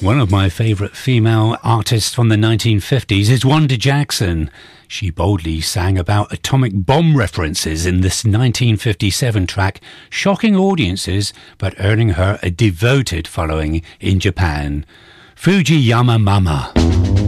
One of my favourite female artists from the 1950s is Wanda Jackson. She boldly sang about atomic bomb references in this 1957 track, shocking audiences but earning her a devoted following in Japan. Fujiyama Mama.